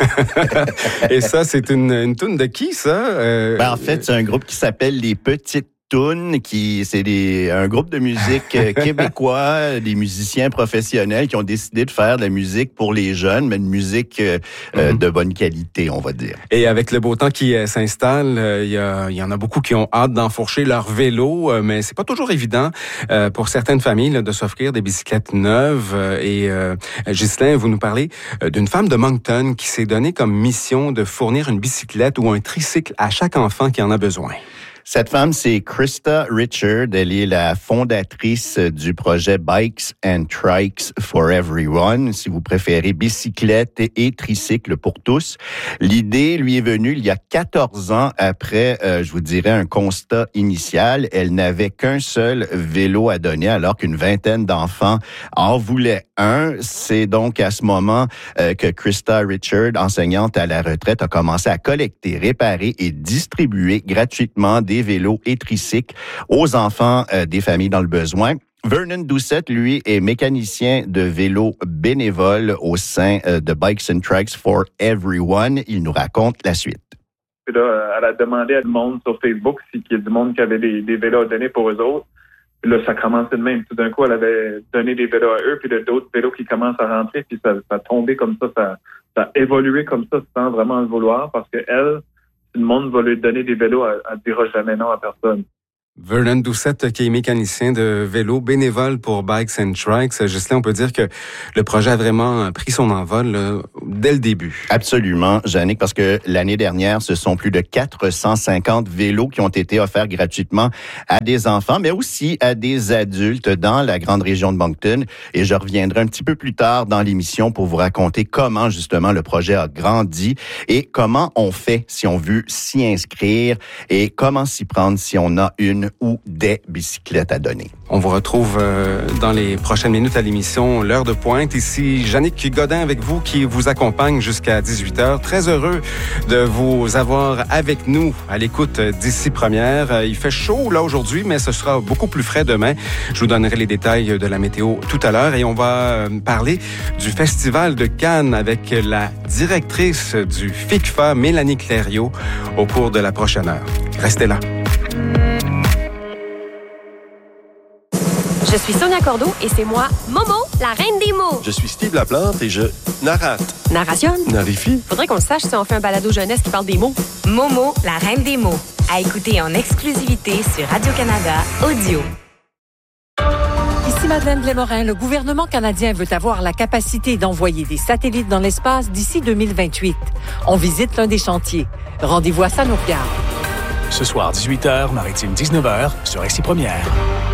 Et ça, c'est une toune de qui, ça? En fait, c'est un groupe qui s'appelle Les Petites Tounes, c'est un groupe de musique québécois, des musiciens professionnels qui ont décidé de faire de la musique pour les jeunes, mais une musique de bonne qualité, on va dire. Et avec le beau temps qui s'installe, il y en a beaucoup qui ont hâte d'enfourcher leur vélo, mais c'est pas toujours évident pour certaines familles là, de s'offrir des bicyclettes neuves. Et Ghislain, vous nous parlez d'une femme de Moncton qui s'est donnée comme mission de fournir une bicyclette ou un tricycle à chaque enfant qui en a besoin. Cette femme, c'est Krista Richard. Elle est la fondatrice du projet Bikes and Trikes for Everyone, si vous préférez, bicyclette et tricycle pour tous. L'idée lui est venue il y a 14 ans après, je vous dirais, un constat initial. Elle n'avait qu'un seul vélo à donner alors qu'une vingtaine d'enfants en voulaient un. C'est donc à ce moment que Krista Richard, enseignante à la retraite, a commencé à collecter, réparer et distribuer gratuitement des vélos et tricycles aux enfants des familles dans le besoin. Vernon Doucette, lui, est mécanicien de vélo bénévole au sein de Bikes and Trikes for Everyone. Il nous raconte la suite. Puis là, elle a demandé à tout le monde sur Facebook s'il y a du monde qui avait des vélos à donner pour eux autres. Puis là, ça commençait de même. Tout d'un coup, elle avait donné des vélos à eux, puis d'autres vélos qui commencent à rentrer, puis ça a tombé comme ça a évolué comme ça sans vraiment le vouloir, parce que elle, si le monde va lui donner des vélos, elle ne dira jamais non à personne. Vernon Doucette, qui est mécanicien de vélo bénévole pour Bikes and Trikes. Ghislain, on peut dire que le projet a vraiment pris son envol là, dès le début. Absolument, Jannick, parce que l'année dernière, ce sont plus de 450 vélos qui ont été offerts gratuitement à des enfants, mais aussi à des adultes dans la grande région de Moncton. Et je reviendrai un petit peu plus tard dans l'émission pour vous raconter comment, justement, le projet a grandi et comment on fait si on veut s'y inscrire et comment s'y prendre si on a une ou des bicyclettes à donner. On vous retrouve dans les prochaines minutes à l'émission L'heure de pointe. Ici, Jannick Godin avec vous qui vous accompagne jusqu'à 18h. Très heureux de vous avoir avec nous à l'écoute d'ici première. Il fait chaud là aujourd'hui, mais ce sera beaucoup plus frais demain. Je vous donnerai les détails de la météo tout à l'heure et on va parler du Festival de Cannes avec la directrice du FICFA, Mélanie Clériot, au cours de la prochaine heure. Restez là. Je suis Sonia Cordeau et c'est moi, Momo, la reine des mots. Je suis Steve Laplante et je narrate. Narration. Narifie. Faudrait qu'on le sache si on fait un balado jeunesse qui parle des mots. Momo, la reine des mots. À écouter en exclusivité sur Radio-Canada Audio. Ici Madeleine Blais-Morin. Le gouvernement canadien veut avoir la capacité d'envoyer des satellites dans l'espace d'ici 2028. On visite l'un des chantiers. Rendez-vous à Ça nous regarde. Ce soir, 18h, Maritime 19h, sur RCI Première.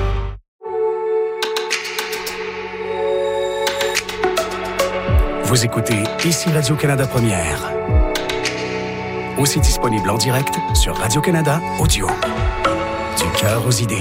Vous écoutez ici Radio-Canada Première. Aussi disponible en direct sur Radio-Canada Audio. Du cœur aux idées.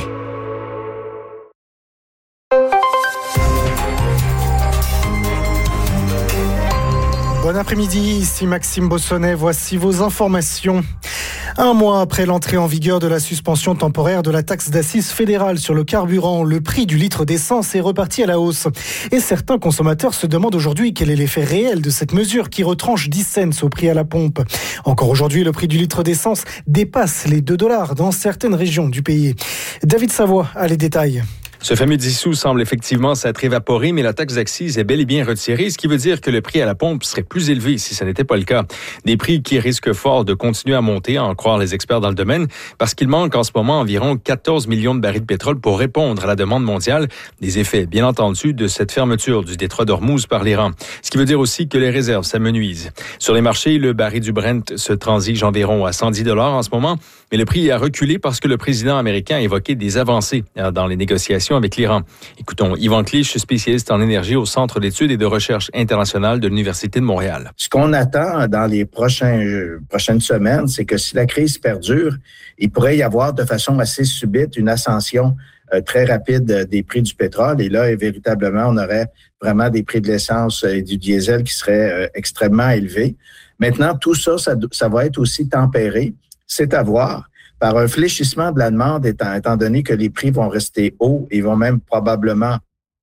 Bon après-midi, ici Maxime Bossonnet. Voici vos informations. Un mois après l'entrée en vigueur de la suspension temporaire de la taxe d'assises fédérale sur le carburant, le prix du litre d'essence est reparti à la hausse. Et certains consommateurs se demandent aujourd'hui quel est l'effet réel de cette mesure qui retranche 10 cents au prix à la pompe. Encore aujourd'hui, le prix du litre d'essence dépasse les $2 dans certaines régions du pays. David Savoie a les détails. Ce fameux 10 sous semble effectivement s'être évaporé, mais la taxe d'accise est bel et bien retirée, ce qui veut dire que le prix à la pompe serait plus élevé si ce n'était pas le cas. Des prix qui risquent fort de continuer à monter, à en croire les experts dans le domaine, parce qu'il manque en ce moment environ 14 millions de barils de pétrole pour répondre à la demande mondiale. Des effets, bien entendu, de cette fermeture du détroit d'Ormuz par l'Iran. Ce qui veut dire aussi que les réserves s'amenuisent. Sur les marchés, le baril du Brent se transige environ à $110 en ce moment, mais le prix a reculé parce que le président américain a évoqué des avancées dans les négociations avec l'Iran. Écoutons Yvan Clich, spécialiste en énergie au Centre d'études et de recherche internationale de l'Université de Montréal. Ce qu'on attend dans les prochaines semaines, c'est que si la crise perdure, il pourrait y avoir de façon assez subite une ascension très rapide des prix du pétrole. Et là, véritablement, on aurait vraiment des prix de l'essence et du diesel qui seraient extrêmement élevés. Maintenant, tout ça va être aussi tempéré. C'est à voir. Par un fléchissement de la demande, étant donné que les prix vont rester hauts et vont même probablement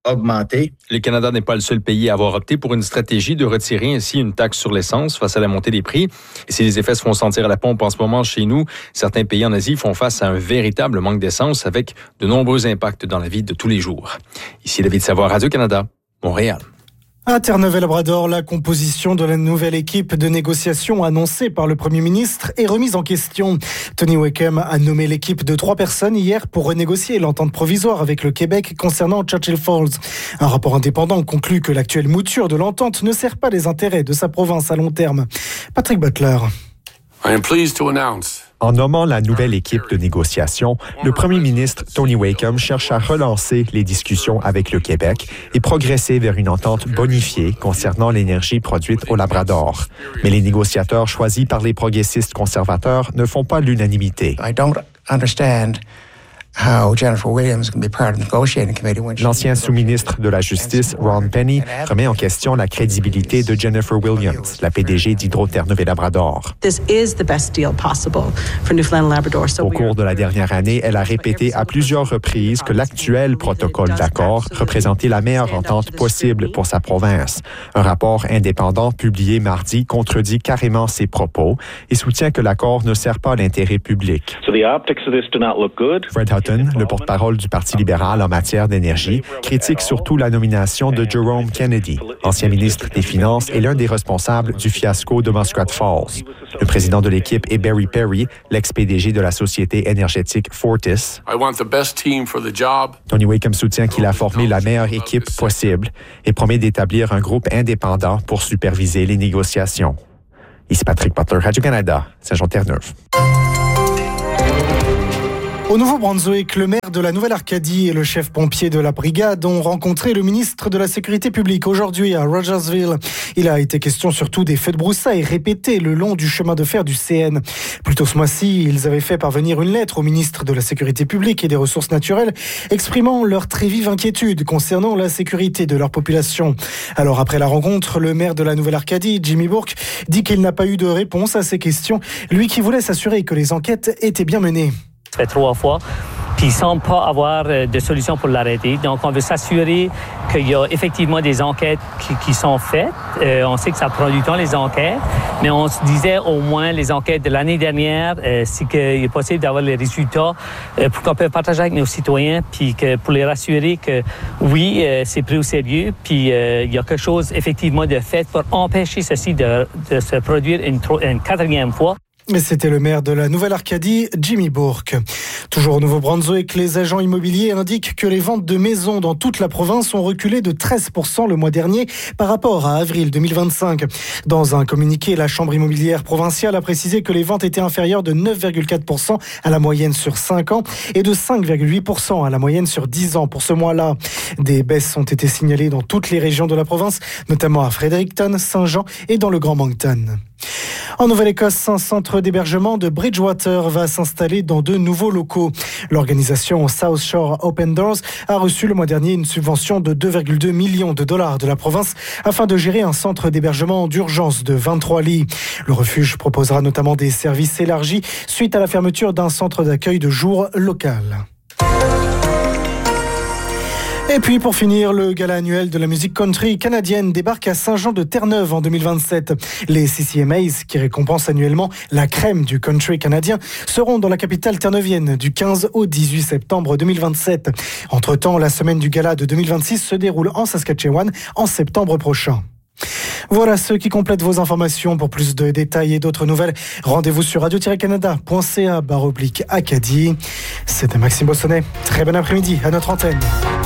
augmenter. Le Canada n'est pas le seul pays à avoir opté pour une stratégie de retirer ainsi une taxe sur l'essence face à la montée des prix. Et si les effets se font sentir à la pompe en ce moment chez nous, certains pays en Asie font face à un véritable manque d'essence avec de nombreux impacts dans la vie de tous les jours. Ici David Savoie, Radio-Canada, Montréal. À Terre-Neuve-et-Labrador, la composition de la nouvelle équipe de négociation annoncée par le Premier ministre est remise en question. Tony Wakeham a nommé l'équipe de 3 personnes hier pour renégocier l'entente provisoire avec le Québec concernant Churchill Falls. Un rapport indépendant conclut que l'actuelle mouture de l'entente ne sert pas les intérêts de sa province à long terme. Patrick Butler. En nommant la nouvelle équipe de négociation, le premier ministre Tony Wakeham cherche à relancer les discussions avec le Québec et progresser vers une entente bonifiée concernant l'énergie produite au Labrador. Mais les négociateurs choisis par les progressistes conservateurs ne font pas l'unanimité. L'ancien sous-ministre de la Justice, Ron Penny, remet en question la crédibilité de Jennifer Williams, la PDG d'Hydro-Terre-Neuve-et-Labrador. Au cours de la dernière année, elle a répété à plusieurs reprises que l'actuel protocole d'accord représentait la meilleure entente possible pour sa province. Un rapport indépendant publié mardi contredit carrément ses propos et soutient que l'accord ne sert pas l'intérêt public. Fred Hutton, le porte-parole du Parti libéral en matière d'énergie, critique surtout la nomination de Jerome Kennedy, ancien ministre des Finances et l'un des responsables du fiasco de Muskrat Falls. Le président de l'équipe est Barry Perry, l'ex-PDG de la société énergétique Fortis. Tony Wakeham soutient qu'il a formé la meilleure équipe possible et promet d'établir un groupe indépendant pour superviser les négociations. Ici Patrick Butler, Radio-Canada, Saint-Jean-Terre-Neuve. Au Nouveau-Brunswick, le maire de la Nouvelle-Arcadie et le chef pompier de la brigade ont rencontré le ministre de la Sécurité publique aujourd'hui à Rogersville. Il a été question surtout des feux de broussailles répétés le long du chemin de fer du CN. Plus tôt ce mois-ci, ils avaient fait parvenir une lettre au ministre de la Sécurité publique et des Ressources naturelles exprimant leur très vive inquiétude concernant la sécurité de leur population. Alors après la rencontre, le maire de la Nouvelle-Arcadie, Jimmy Bourque, dit qu'il n'a pas eu de réponse à ces questions, lui qui voulait s'assurer que les enquêtes étaient bien menées. Ça fait 3 fois, puis il ne semble pas avoir de solution pour l'arrêter. Donc, on veut s'assurer qu'il y a effectivement des enquêtes qui sont faites. On sait que ça prend du temps, les enquêtes, mais on se disait au moins les enquêtes de l'année dernière, c'est qu'il est possible d'avoir les résultats pour qu'on puisse partager avec nos citoyens, puis que pour les rassurer que oui, c'est pris au sérieux, puis il y a quelque chose effectivement de fait pour empêcher ceci de se produire une 4e fois. Mais c'était le maire de la Nouvelle-Arcadie, Jimmy Bourque. Toujours au Nouveau-Brunswick, les agents immobiliers indiquent que les ventes de maisons dans toute la province ont reculé de 13% le mois dernier par rapport à avril 2025. Dans un communiqué, la Chambre immobilière provinciale a précisé que les ventes étaient inférieures de 9,4% à la moyenne sur 5 ans et de 5,8% à la moyenne sur 10 ans pour ce mois-là. Des baisses ont été signalées dans toutes les régions de la province, notamment à Fredericton, Saint-Jean et dans le Grand Moncton. En Nouvelle-Écosse, un centre d'hébergement de Bridgewater va s'installer dans de nouveaux locaux. L'organisation South Shore Open Doors a reçu le mois dernier une subvention de 2,2 millions de dollars de la province afin de gérer un centre d'hébergement d'urgence de 23 lits. Le refuge proposera notamment des services élargis suite à la fermeture d'un centre d'accueil de jour local. Et puis pour finir, le gala annuel de la musique country canadienne débarque à Saint-Jean-de-Terre-Neuve en 2027. Les CCMAs, qui récompensent annuellement la crème du country canadien, seront dans la capitale terneuvienne du 15 au 18 septembre 2027. Entre-temps, la semaine du gala de 2026 se déroule en Saskatchewan en septembre prochain. Voilà ce qui complète vos informations. Pour plus de détails et d'autres nouvelles, rendez-vous sur radio-canada.ca/Acadie. C'était Maxime Bossonnet. Très bon après-midi à notre antenne.